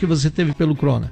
que você teve pelo Crona?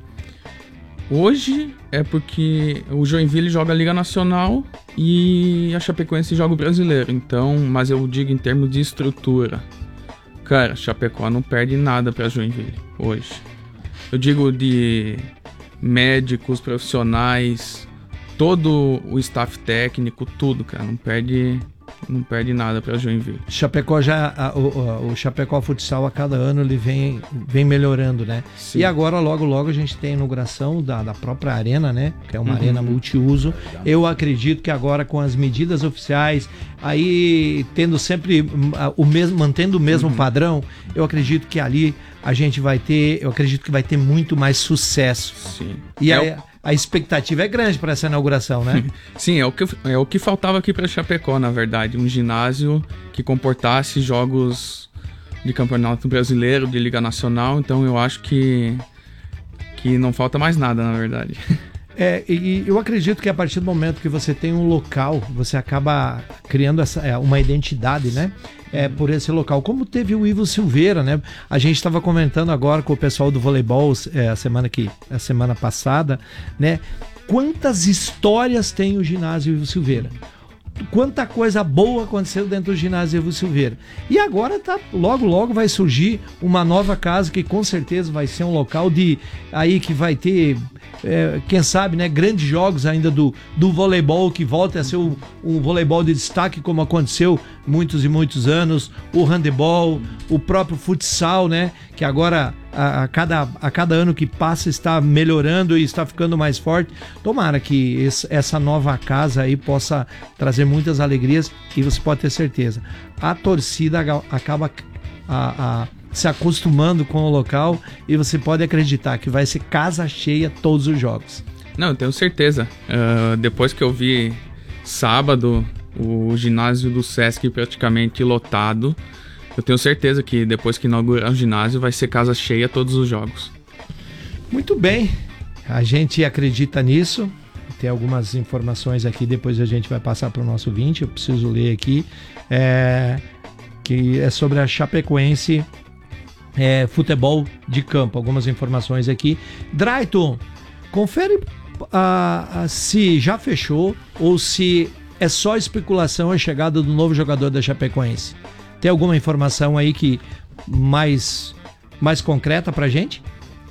Hoje é porque o Joinville joga a Liga Nacional e a Chapecoense joga o Brasileiro. Então, mas eu digo em termos de estrutura. Cara, Chapecó não perde nada pra Joinville hoje. Eu digo de médicos, profissionais, todo o staff técnico, tudo, cara. Não perde nada pra Joinville. Chapecó o Chapecó Futsal a cada ano ele vem melhorando, né? Sim. E agora logo a gente tem a inauguração da própria arena, né? Que é uma arena multiuso. Eu acredito que agora com as medidas oficiais, aí tendo sempre mantendo o mesmo padrão, eu acredito que ali eu acredito que vai ter muito mais sucesso. Sim. E a expectativa é grande para essa inauguração, né? Sim, é o que faltava aqui para Chapecó, na verdade. Um ginásio que comportasse jogos de campeonato brasileiro, de Liga Nacional. Então eu acho que não falta mais nada, na verdade. E eu acredito que a partir do momento que você tem um local, você acaba criando uma identidade, né? Por esse local. Como teve o Ivo Silveira, né? A gente estava comentando agora com o pessoal do voleibol a semana passada, né? Quantas histórias tem o ginásio Ivo Silveira? Quanta coisa boa aconteceu dentro do ginásio Ivo Silveira. E agora logo vai surgir uma nova casa que com certeza vai ser um local que vai ter, quem sabe, né, grandes jogos ainda do voleibol, que volta a ser um voleibol de destaque como aconteceu muitos e muitos anos, o handebol, o próprio futsal, né, que agora a cada ano que passa está melhorando e está ficando mais forte. Tomara que essa nova casa aí possa trazer muitas alegrias e você pode ter certeza, a torcida acaba se acostumando com o local e você pode acreditar que vai ser casa cheia todos os jogos. Não, eu tenho certeza. Depois que eu vi sábado o ginásio do Sesc praticamente lotado, eu tenho certeza que depois que inaugurar o ginásio vai ser casa cheia todos os jogos. Muito bem, a gente acredita nisso. Tem algumas informações aqui, depois a gente vai passar para o nosso ouvinte, eu preciso ler aqui, que é sobre a Chapecoense futebol de campo, algumas informações aqui. Drayton, confere se já fechou ou se é só especulação a chegada do novo jogador da Chapecoense. Tem alguma informação aí que mais concreta pra gente?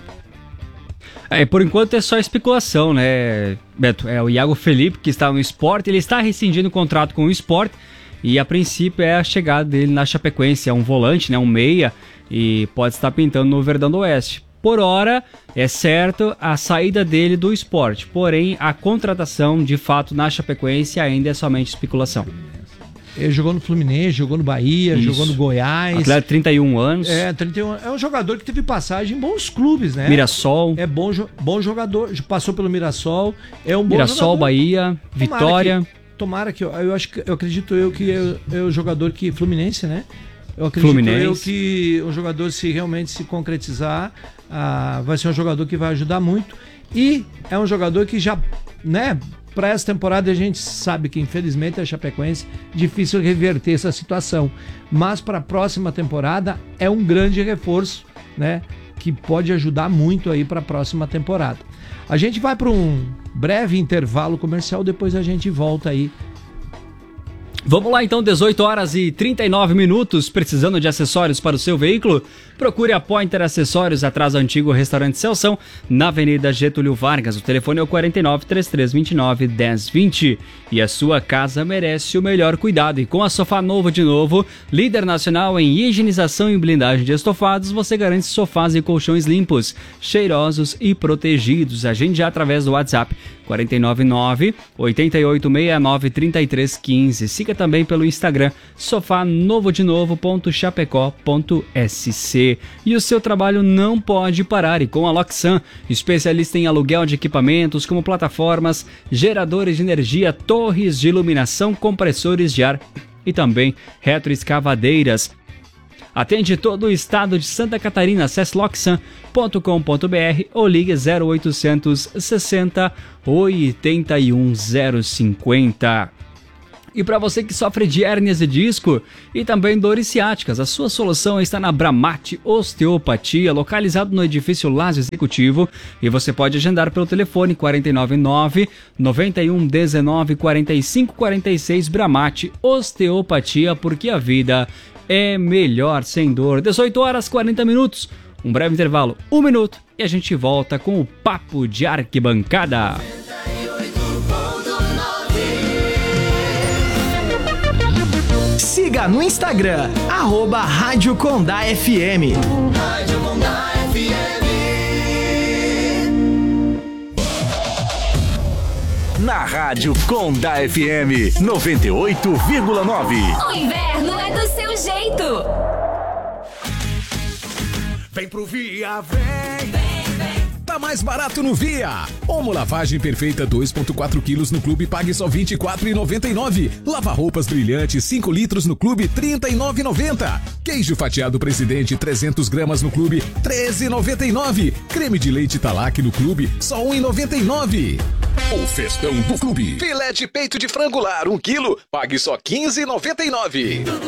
Por enquanto é só especulação, né, Beto? É o Iago Felipe, que está no Sport, ele está rescindindo o contrato com o Sport e a princípio é a chegada dele na Chapecoense. É um volante, né, um meia, e pode estar pintando no Verdão do Oeste. Por hora, é certo a saída dele do Sport, porém a contratação de fato na Chapecoense ainda é somente especulação. Ele jogou no Fluminense, jogou no Bahia, Isso. Jogou no Goiás. Atleta de 31 anos. 31 anos. É um jogador que teve passagem em bons clubes, né? Mirassol. É bom jogador, passou pelo Mirassol. É um bom Mirassol, jogador. Bahia, Vitória. Tomara que eu acredito que é o jogador que Fluminense, né? Eu acredito que o jogador, se realmente se concretizar, vai ser um jogador que vai ajudar muito. E é um jogador que já, né, para essa temporada a gente sabe que infelizmente a Chapecoense difícil reverter essa situação. Mas para a próxima temporada é um grande reforço, né, que pode ajudar muito aí para a próxima temporada. A gente vai para um breve intervalo comercial, depois a gente volta aí. Vamos lá então, 18 horas e 39 minutos, precisando de acessórios para o seu veículo? Procure a Pointer Acessórios, atrás do antigo restaurante Celção, na Avenida Getúlio Vargas. O telefone é o 49-3329-1020 e a sua casa merece o melhor cuidado. E com a Sofá Novo de Novo, líder nacional em higienização e blindagem de estofados, você garante sofás e colchões limpos, cheirosos e protegidos. Agende já através do WhatsApp 499-8869-3315. Siga também pelo Instagram sofanovodenovo.chapecó.sc. E o seu trabalho não pode parar. E com a Loxan, especialista em aluguel de equipamentos como plataformas, geradores de energia, torres de iluminação, compressores de ar e também retroescavadeiras. Atende todo o estado de Santa Catarina. Acesse loxan.com.br ou ligue 0800 60 81 050. E para você que sofre de hérnias de disco e também dores ciáticas, a sua solução está na Bramate Osteopatia, localizado no edifício Lazo Executivo, e você pode agendar pelo telefone 499-9119-4546. Bramate Osteopatia, porque a vida é melhor sem dor. 18h40. Um breve intervalo, 1 minuto, e a gente volta com o Papo de Arquibancada. Siga no Instagram, @Rádio Condá FM. Rádio Condá FM. Na Rádio Condá FM 98,9. O inverno é do seu jeito. Vem pro Via, vem. Tá mais barato no Via. Omo lavagem perfeita 2,4 quilos no Clube, pague só R$ 24,99. Lava roupas brilhante 5 litros no Clube, R$ 39,90. Queijo fatiado Presidente 300 gramas no Clube, R$ 13,99. Creme de leite Talac no Clube, só R$ 1,99. O festão do Clube. Filé de peito de frango lar 1 quilo, pague só R$ 15,99.